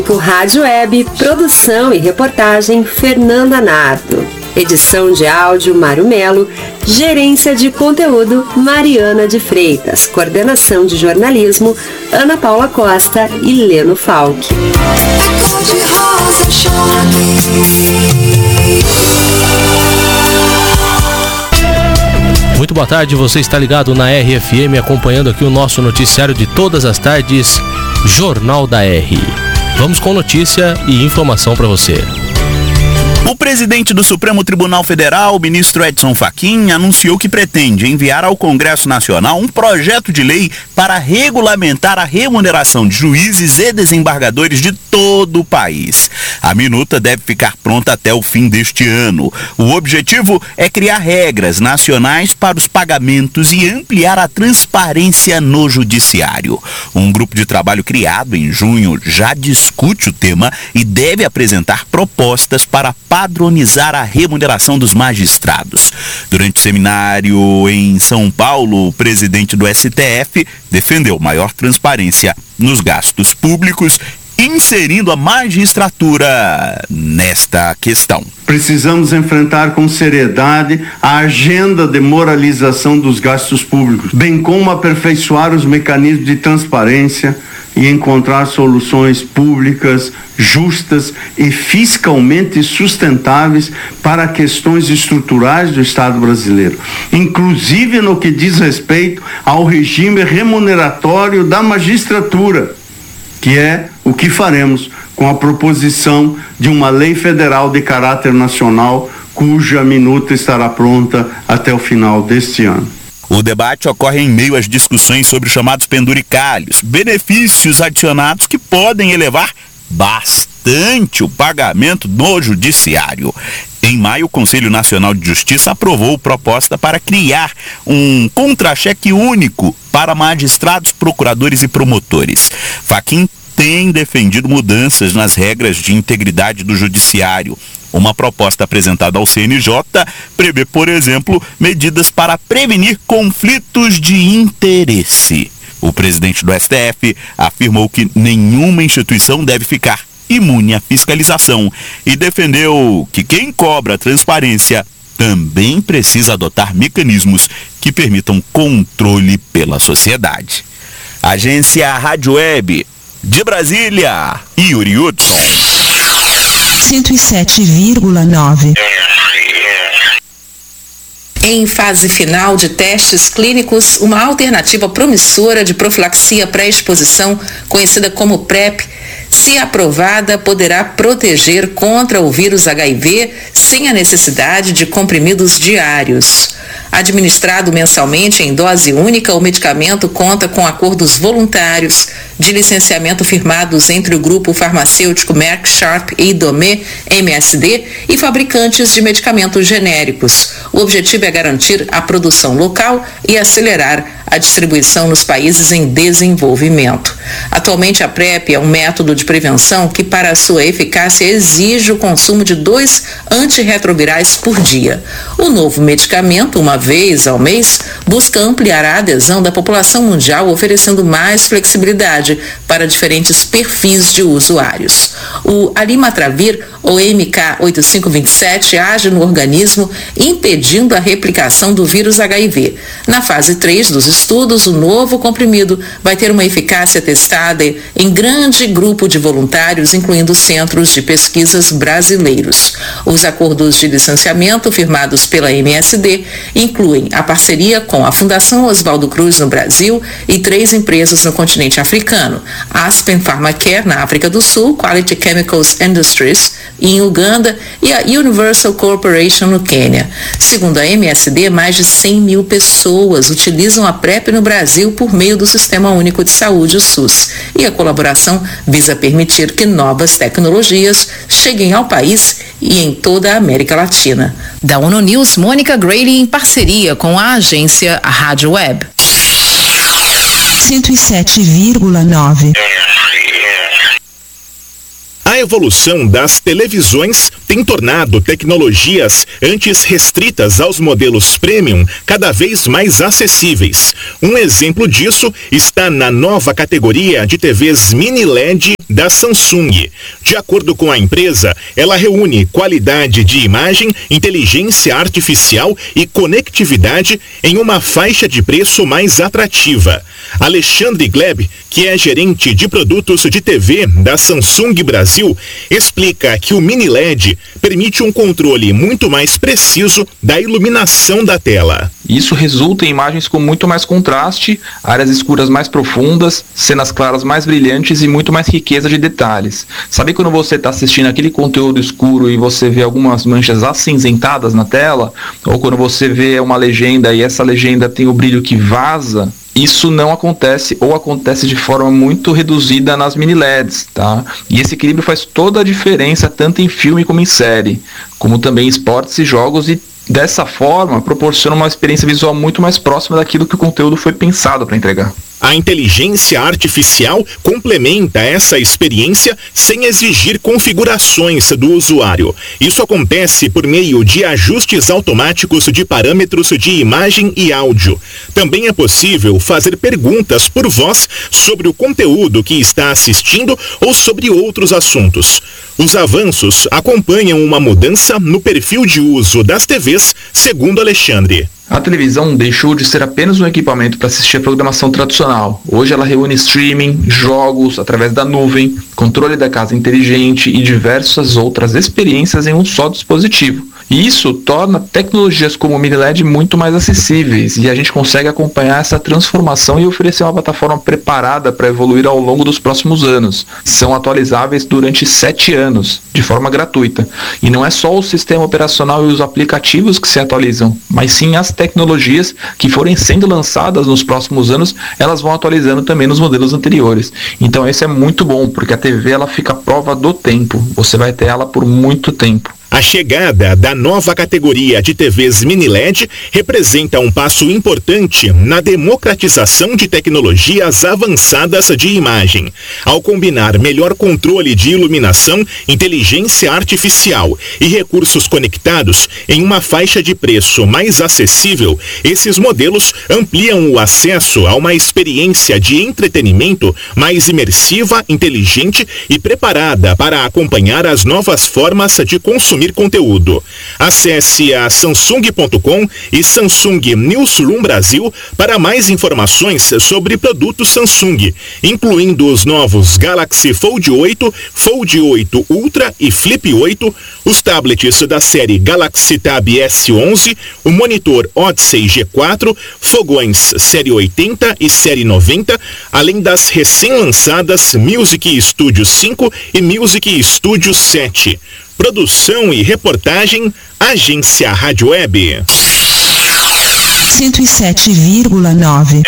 Rádio Web, produção e reportagem Fernanda Nardo. Edição de áudio Mário Melo, gerência de conteúdo Mariana de Freitas, coordenação de jornalismo Ana Paula Costa e Leno Falck. Muito boa tarde, você está ligado na RFM, acompanhando aqui o nosso noticiário de todas as tardes, Jornal da R. Vamos com notícia e informação para você. O presidente do Supremo Tribunal Federal, o ministro Edson Fachin, anunciou que pretende enviar ao Congresso Nacional um projeto de lei para regulamentar a remuneração de juízes e desembargadores de todo o país. A minuta deve ficar pronta até o fim deste ano. O objetivo é criar regras nacionais para os pagamentos e ampliar a transparência no judiciário. Um grupo de trabalho criado em junho já discute o tema e deve apresentar propostas para padronizar a remuneração dos magistrados. Durante o seminário em São Paulo, o presidente do STF defendeu maior transparência nos gastos públicos, inserindo a magistratura nesta questão. Precisamos enfrentar com seriedade a agenda de moralização dos gastos públicos, bem como aperfeiçoar os mecanismos de transparência e encontrar soluções públicas, justas e fiscalmente sustentáveis para questões estruturais do Estado brasileiro, inclusive no que diz respeito ao regime remuneratório da magistratura, que é o que faremos com a proposição de uma lei federal de caráter nacional, cuja minuta estará pronta até o final deste ano. O debate ocorre em meio às discussões sobre os chamados penduricalhos, benefícios adicionados que podem elevar bastante o pagamento no judiciário. Em maio, o Conselho Nacional de Justiça aprovou proposta para criar um contra-cheque único para magistrados, procuradores e promotores. Fachin tem defendido mudanças nas regras de integridade do judiciário. Uma proposta apresentada ao CNJ prevê, por exemplo, medidas para prevenir conflitos de interesse. O presidente do STF afirmou que nenhuma instituição deve ficar imune à fiscalização e defendeu que quem cobra transparência também precisa adotar mecanismos que permitam controle pela sociedade. Agência Rádio Web, de Brasília, Yuri Hudson. 107,9. Em fase final de testes clínicos, uma alternativa promissora de profilaxia pré-exposição, conhecida como PrEP, se aprovada, poderá proteger contra o vírus HIV sem a necessidade de comprimidos diários. Administrado mensalmente em dose única, o medicamento conta com acordos voluntários de licenciamento firmados entre o grupo farmacêutico Merck Sharp e Domé MSD e fabricantes de medicamentos genéricos. O objetivo é garantir a produção local e acelerar a distribuição nos países em desenvolvimento. Atualmente, a PrEP é um método de prevenção que, para sua eficácia, exige o consumo de 2 antirretrovirais por dia. O novo medicamento, uma vez ao mês, busca ampliar a adesão da população mundial, oferecendo mais flexibilidade para diferentes perfis de usuários. O Alimatravir, ou MK8527, age no organismo, impedindo a replicação do vírus HIV. Na fase 3 dos estudos, o novo comprimido vai ter uma eficácia testada em grande grupo de voluntários, incluindo centros de pesquisas brasileiros. Os acordos de licenciamento firmados pela MSD incluem a parceria com a Fundação Oswaldo Cruz no Brasil e 3 empresas no continente africano: Aspen Pharmacare na África do Sul, Quality Chemicals Industries em Uganda e a Universal Corporation no Quênia. Segundo a MSD, mais de 100 mil pessoas utilizam a PrEP no Brasil por meio do Sistema Único de Saúde, o SUS, e a colaboração visa permitir que novas tecnologias cheguem ao país e em toda a América Latina. Da ONU News, Mônica Grady em parceria com a agência Rádio Web. 107,9. A evolução das televisões tem tornado tecnologias antes restritas aos modelos premium cada vez mais acessíveis. Um exemplo disso está na nova categoria de TVs mini LED da Samsung. De acordo com a empresa, ela reúne qualidade de imagem, inteligência artificial e conectividade em uma faixa de preço mais atrativa. Alexandre Gleb, que é gerente de produtos de TV da Samsung Brasil, explica que o Mini LED permite um controle muito mais preciso da iluminação da tela. Isso resulta em imagens com muito mais contraste, áreas escuras mais profundas, cenas claras mais brilhantes e muito mais riqueza de detalhes. Sabe quando você está assistindo aquele conteúdo escuro e você vê algumas manchas acinzentadas na tela? Ou quando você vê uma legenda e essa legenda tem o brilho que vaza? Isso não acontece ou acontece de forma muito reduzida nas mini LEDs, tá? E esse equilíbrio faz toda a diferença tanto em filme como em série, como também em esportes e jogos, e dessa forma proporciona uma experiência visual muito mais próxima daquilo que o conteúdo foi pensado para entregar. A inteligência artificial complementa essa experiência sem exigir configurações do usuário. Isso acontece por meio de ajustes automáticos de parâmetros de imagem e áudio. Também é possível fazer perguntas por voz sobre o conteúdo que está assistindo ou sobre outros assuntos. Os avanços acompanham uma mudança no perfil de uso das TVs, segundo Alexandre. A televisão deixou de ser apenas um equipamento para assistir a programação tradicional. Hoje ela reúne streaming, jogos através da nuvem, controle da casa inteligente e diversas outras experiências em um só dispositivo. E isso torna tecnologias como o Mini LED muito mais acessíveis, e a gente consegue acompanhar essa transformação e oferecer uma plataforma preparada para evoluir ao longo dos próximos anos. São atualizáveis durante 7 anos, de forma gratuita. E não é só o sistema operacional e os aplicativos que se atualizam, mas sim as tecnologias que forem sendo lançadas nos próximos anos, elas vão atualizando também nos modelos anteriores. Então isso é muito bom, porque a TV ela fica à prova do tempo. Você vai ter ela por muito tempo. A chegada da nova categoria de TVs Mini LED representa um passo importante na democratização de tecnologias avançadas de imagem. Ao combinar melhor controle de iluminação, inteligência artificial e recursos conectados em uma faixa de preço mais acessível, esses modelos ampliam o acesso a uma experiência de entretenimento mais imersiva, inteligente e preparada para acompanhar as novas formas de consumir conteúdo. Acesse a Samsung.com e Samsung Newsroom Brasil para mais informações sobre produtos Samsung, incluindo os novos Galaxy Fold 8, Fold 8 Ultra e Flip 8, os tablets da série Galaxy Tab S11, o monitor Odyssey G4, fogões série 80 e série 90, além das recém-lançadas Music Studio 5 e Music Studio 7. Produção e reportagem, Agência Rádio Web. 107,9.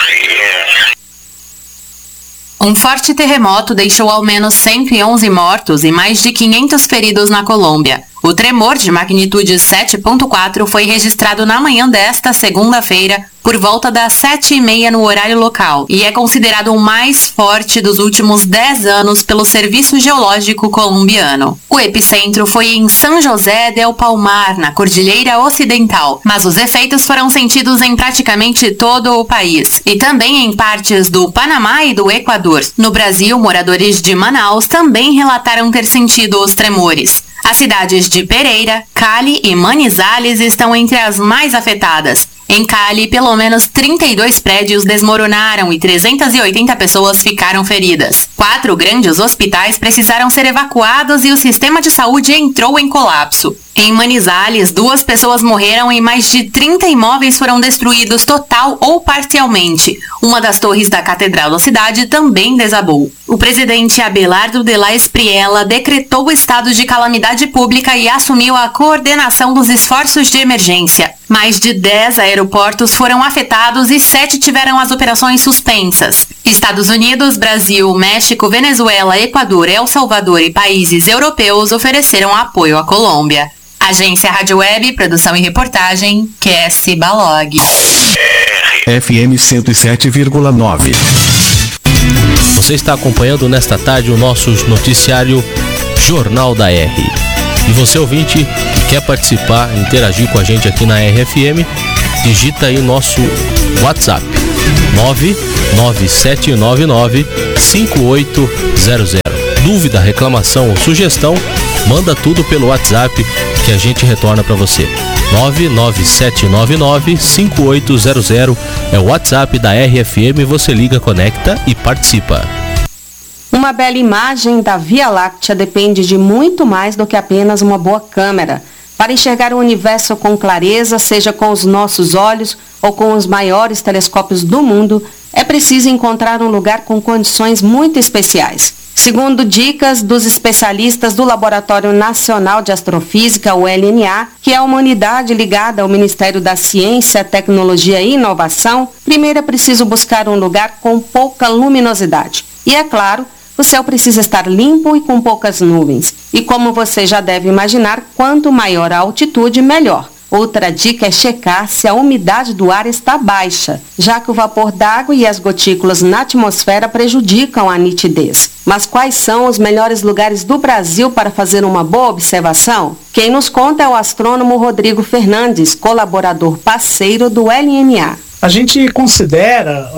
Um forte terremoto deixou ao menos 111 mortos e mais de 500 feridos na Colômbia. O tremor de magnitude 7.4 foi registrado na manhã desta segunda-feira, por volta das 7h30 no horário local, e é considerado o mais forte dos últimos 10 anos pelo Serviço Geológico Colombiano. O epicentro foi em São José del Palmar, na Cordilheira Ocidental, mas os efeitos foram sentidos em praticamente todo o país, e também em partes do Panamá e do Equador. No Brasil, moradores de Manaus também relataram ter sentido os tremores. As cidades de Pereira, Cali e Manizales estão entre as mais afetadas. Em Cali, pelo menos 32 prédios desmoronaram e 380 pessoas ficaram feridas. 4 grandes hospitais precisaram ser evacuados e o sistema de saúde entrou em colapso. Em Manizales, 2 pessoas morreram e mais de 30 imóveis foram destruídos total ou parcialmente. Uma das torres da catedral da cidade também desabou. O presidente Abelardo de la Espriella decretou o estado de calamidade pública e assumiu a coordenação dos esforços de emergência. Mais de 10 aeroportos foram afetados e 7 tiveram as operações suspensas. Estados Unidos, Brasil, México, Venezuela, Equador, El Salvador e países europeus ofereceram apoio à Colômbia. Agência Rádio Web, produção e reportagem, QS Balog. FM 107,9. Você está acompanhando nesta tarde o nosso noticiário Jornal da R. E você, ouvinte, que quer participar, interagir com a gente aqui na RFM, digita aí nosso WhatsApp 997995800. dúvida, reclamação ou sugestão, manda tudo pelo WhatsApp que a gente retorna para você. 99799-5800 é o WhatsApp da RFM, você liga, conecta e participa. Uma bela imagem da Via Láctea depende de muito mais do que apenas uma boa câmera. Para enxergar o universo com clareza, seja com os nossos olhos ou com os maiores telescópios do mundo, é preciso encontrar um lugar com condições muito especiais. Segundo dicas dos especialistas do Laboratório Nacional de Astrofísica, o LNA, que é uma unidade ligada ao Ministério da Ciência, Tecnologia e Inovação, primeiro é preciso buscar um lugar com pouca luminosidade. E é claro, o céu precisa estar limpo e com poucas nuvens. E como você já deve imaginar, quanto maior a altitude, melhor. Outra dica é checar se a umidade do ar está baixa, já que o vapor d'água e as gotículas na atmosfera prejudicam a nitidez. Mas quais são os melhores lugares do Brasil para fazer uma boa observação? Quem nos conta é o astrônomo Rodrigo Fernandes, colaborador parceiro do LNA. A gente considera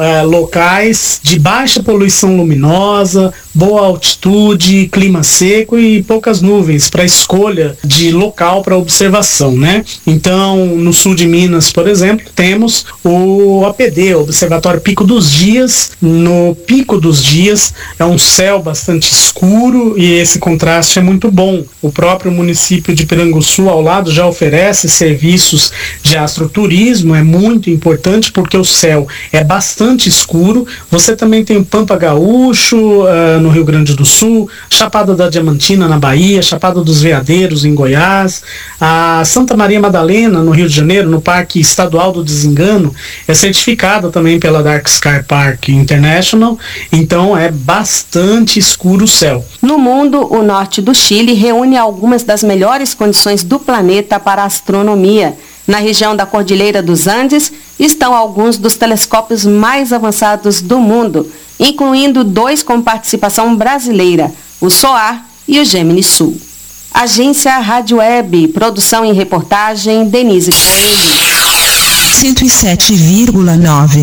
locais de baixa poluição luminosa, boa altitude, clima seco e poucas nuvens para escolha de local para observação, né? Então, no sul de Minas, por exemplo, temos o APD, o Observatório Pico dos Dias. No Pico dos Dias é um céu bastante escuro e esse contraste é muito bom. O próprio município de Piranguçu, ao lado, já oferece serviços de astroturismo, é muito importante porque o céu é bastante escuro. Você também tem o Pampa Gaúcho, no Rio Grande do Sul, Chapada da Diamantina, na Bahia, Chapada dos Veadeiros, em Goiás, a Santa Maria Madalena, no Rio de Janeiro, no Parque Estadual do Desengano, é certificada também pela Dark Sky Park International, então é bastante escuro o céu. No mundo, o norte do Chile reúne algumas das melhores condições do planeta para a astronomia. Na região da Cordilheira dos Andes estão alguns dos telescópios mais avançados do mundo, incluindo 2 com participação brasileira, o SOAR e o Gemini Sul. Agência Rádio Web, produção e reportagem, Denise Coelho. 107,9.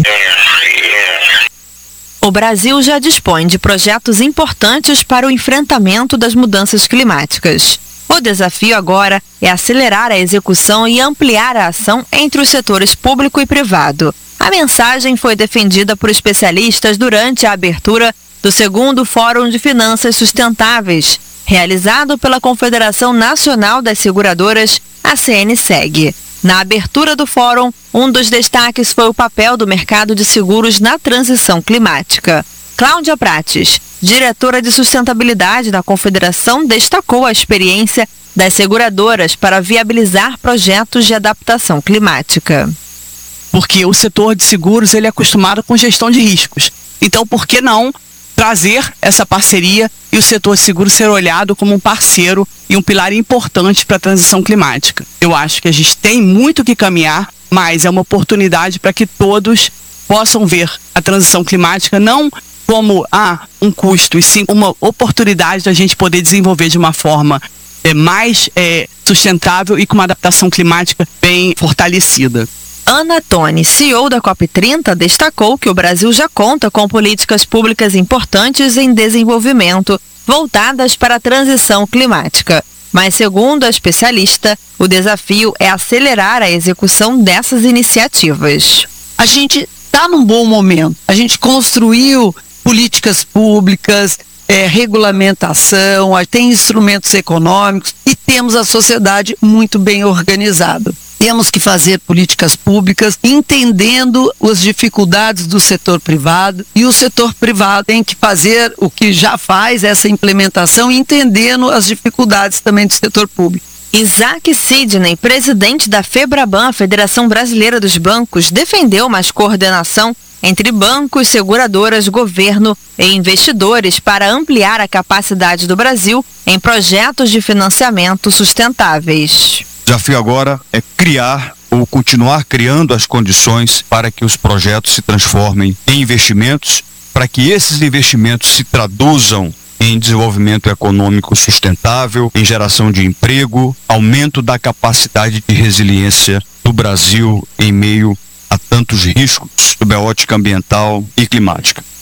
O Brasil já dispõe de projetos importantes para o enfrentamento das mudanças climáticas. O desafio agora é acelerar a execução e ampliar a ação entre os setores público e privado. A mensagem foi defendida por especialistas durante a abertura do 2º Fórum de Finanças Sustentáveis, realizado pela Confederação Nacional das Seguradoras, a CNSEG. Na abertura do fórum, um dos destaques foi o papel do mercado de seguros na transição climática. Cláudia Prates, diretora de sustentabilidade da Confederação, destacou a experiência das seguradoras para viabilizar projetos de adaptação climática. Porque o setor de seguros ele é acostumado com gestão de riscos. Então, por que não trazer essa parceria e o setor de seguros ser olhado como um parceiro e um pilar importante para a transição climática? Eu acho que a gente tem muito que caminhar, mas é uma oportunidade para que todos possam ver a transição climática não como um custo, e sim uma oportunidade da gente poder desenvolver de uma forma mais sustentável e com uma adaptação climática bem fortalecida. Ana Toni, CEO da COP30, destacou que o Brasil já conta com políticas públicas importantes em desenvolvimento, voltadas para a transição climática. Mas, segundo a especialista, o desafio é acelerar a execução dessas iniciativas. A gente está num bom momento. A gente construiu políticas públicas, regulamentação, tem instrumentos econômicos e temos a sociedade muito bem organizada. Temos que fazer políticas públicas entendendo as dificuldades do setor privado, e o setor privado tem que fazer o que já faz, essa implementação, entendendo as dificuldades também do setor público. Isaac Sidney, presidente da FEBRABAN, a Federação Brasileira dos Bancos, defendeu mais coordenação entre bancos, seguradoras, governo e investidores para ampliar a capacidade do Brasil em projetos de financiamento sustentáveis. O desafio agora é criar ou continuar criando as condições para que os projetos se transformem em investimentos, para que esses investimentos se traduzam em desenvolvimento econômico sustentável, em geração de emprego, aumento da capacidade de resiliência do Brasil em meio a tantos riscos sob a ótica ambiental e climática.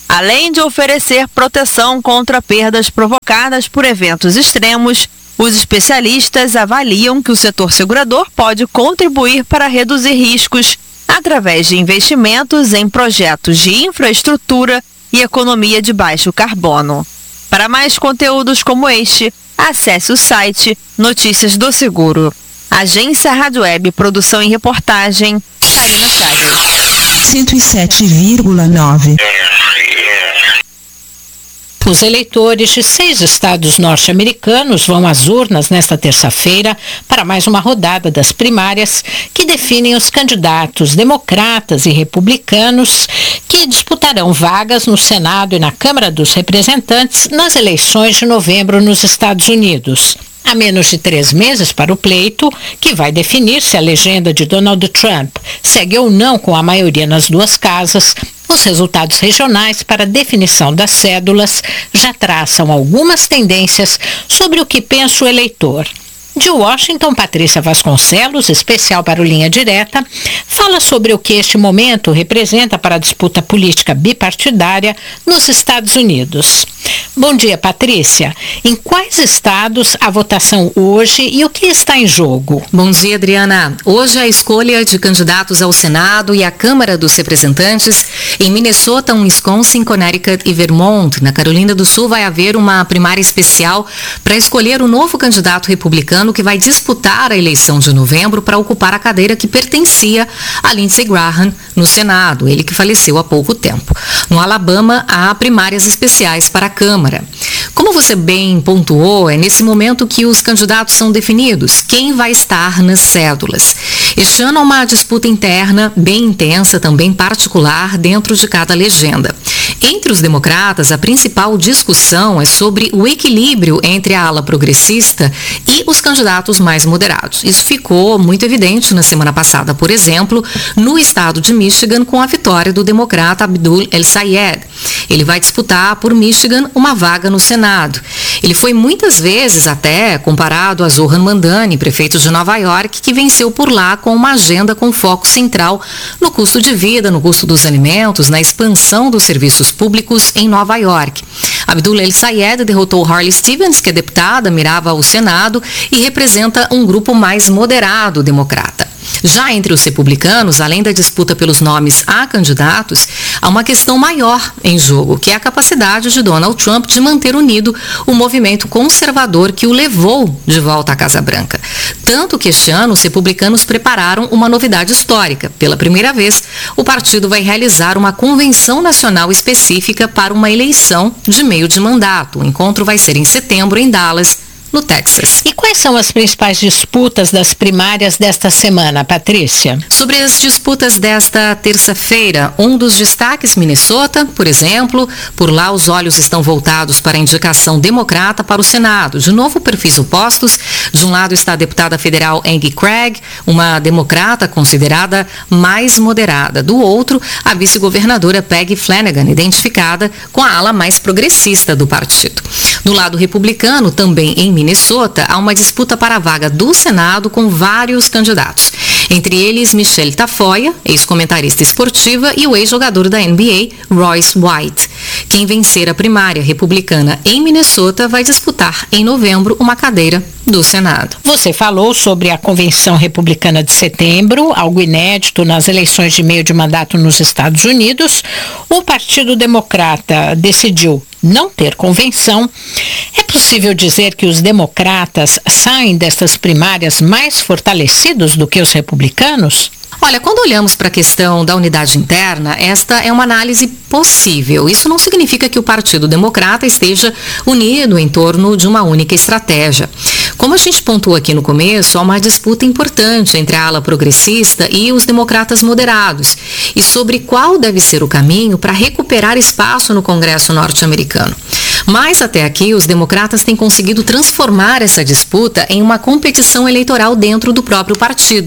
Além de oferecer proteção contra perdas provocadas por eventos extremos, os especialistas avaliam que o setor segurador pode contribuir para reduzir riscos através de investimentos em projetos de infraestrutura e economia de baixo carbono. Para mais conteúdos como este, acesse o site Notícias do Seguro. Agência Rádio Web, produção e reportagem, Karina Chagas. 107,9. Os eleitores de 6 estados norte-americanos vão às urnas nesta terça-feira para mais uma rodada das primárias que definem os candidatos democratas e republicanos que disputarão vagas no Senado e na Câmara dos Representantes nas eleições de novembro nos Estados Unidos. Há menos de 3 meses para o pleito, que vai definir se a legenda de Donald Trump segue ou não com a maioria nas 2 casas, os resultados regionais para a definição das cédulas já traçam algumas tendências sobre o que pensa o eleitor. De Washington, Patrícia Vasconcelos, especial para o Linha Direta, fala sobre o que este momento representa para a disputa política bipartidária nos Estados Unidos. Bom dia, Patrícia. Em quais estados a votação hoje e o que está em jogo? Bom dia, Adriana. Hoje a escolha de candidatos ao Senado e à Câmara dos Representantes. Em Minnesota, Wisconsin, Connecticut e Vermont, na Carolina do Sul, vai haver uma primária especial para escolher o novo candidato republicano que vai disputar a eleição de novembro para ocupar a cadeira que pertencia a Lindsey Graham no Senado, ele que faleceu há pouco tempo. No Alabama, há primárias especiais para a Câmara. Como você bem pontuou, é nesse momento que os candidatos são definidos, quem vai estar nas cédulas. Este ano há uma disputa interna bem intensa, também particular, dentro de cada legenda. Entre os democratas, a principal discussão é sobre o equilíbrio entre a ala progressista e os candidatos mais moderados. Isso ficou muito evidente na semana passada, por exemplo, no estado de Michigan, com a vitória do democrata Abdul El-Sayed. Ele vai disputar por Michigan uma vaga no Senado. Ele foi muitas vezes até comparado a Zohran Mamdani, prefeito de Nova York, que venceu por lá com uma agenda com foco central no custo de vida, no custo dos alimentos, na expansão dos serviços públicos em Nova York. Abdul El-Sayed derrotou Harley Stevens, que é deputada, mirava ao Senado e representa um grupo mais moderado democrata. Já entre os republicanos, além da disputa pelos nomes a candidatos, há uma questão maior em jogo, que é a capacidade de Donald Trump de manter unido o movimento conservador que o levou de volta à Casa Branca. Tanto que este ano os republicanos prepararam uma novidade histórica. Pela primeira vez, o partido vai realizar uma convenção nacional específica para uma eleição de meio de mandato. O encontro vai ser em setembro em Dallas, no Texas. E quais são as principais disputas das primárias desta semana, Patrícia? Sobre as disputas desta terça-feira, um dos destaques, Minnesota, por exemplo. Por lá os olhos estão voltados para a indicação democrata para o Senado. De novo, perfis opostos. De um lado está a deputada federal Angie Craig, uma democrata considerada mais moderada. Do outro, a vice-governadora Peggy Flanagan, identificada com a ala mais progressista do partido. Do lado republicano, também em Minnesota, há uma disputa para a vaga do Senado com vários candidatos. Entre eles, Michelle Tafoya, ex-comentarista esportiva, e o ex-jogador da NBA, Royce White. Quem vencer a primária republicana em Minnesota vai disputar em novembro uma cadeira do Senado. Você falou sobre a convenção republicana de setembro, algo inédito nas eleições de meio de mandato nos Estados Unidos. O Partido Democrata decidiu não ter convenção. É possível dizer que os democratas saem destas primárias mais fortalecidos do que os republicanos? Olha, quando olhamos para a questão da unidade interna, esta é uma análise possível. Isso não significa que o Partido Democrata esteja unido em torno de uma única estratégia. Como a gente pontuou aqui no começo, há uma disputa importante entre a ala progressista e os democratas moderados, e sobre qual deve ser o caminho para recuperar espaço no Congresso norte-americano. Mas até aqui, os democratas têm conseguido transformar essa disputa em uma competição eleitoral dentro do próprio partido.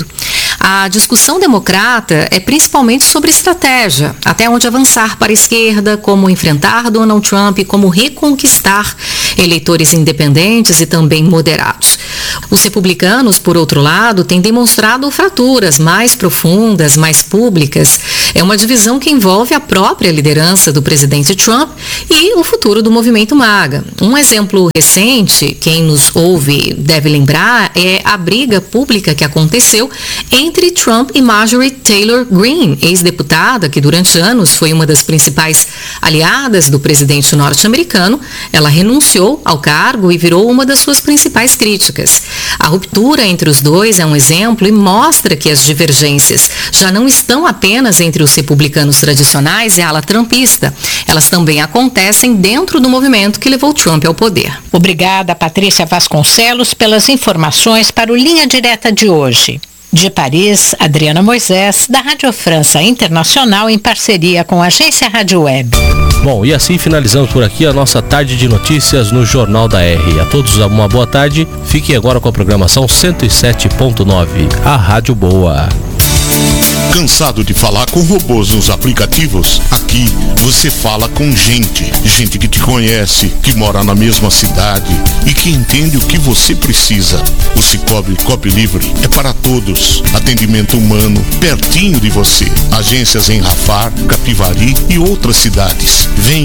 A discussão democrata é principalmente sobre estratégia, até onde avançar para a esquerda, como enfrentar Donald Trump, como reconquistar eleitores independentes e também moderados. Os republicanos, por outro lado, têm demonstrado fraturas mais profundas, mais públicas. É uma divisão que envolve a própria liderança do presidente Trump e o futuro do movimento MAGA. Um exemplo recente, quem nos ouve deve lembrar, é a briga pública que aconteceu entre Trump e Marjorie Taylor Greene, ex-deputada que durante anos foi uma das principais aliadas do presidente norte-americano. Ela renunciou ao cargo e virou uma das suas principais críticas. A ruptura entre os dois é um exemplo e mostra que as divergências já não estão apenas entre os republicanos tradicionais e a ala trumpista. Elas também acontecem dentro do movimento que levou Trump ao poder. Obrigada, Patrícia Vasconcelos, pelas informações para o Linha Direta de hoje. De Paris, Adriana Moisés, da Rádio França Internacional, em parceria com a agência Rádio Web. Bom, e assim finalizamos por aqui a nossa tarde de notícias no Jornal da R. A todos uma boa tarde. Fiquem agora com a programação 107.9, a Rádio Boa. Cansado de falar com robôs nos aplicativos? Aqui você fala com gente que te conhece, que mora na mesma cidade e que entende o que você precisa. O Cicobi Copilivre é para todos. Atendimento humano, pertinho de você. Agências em Rafar, Capivari e outras cidades. Venha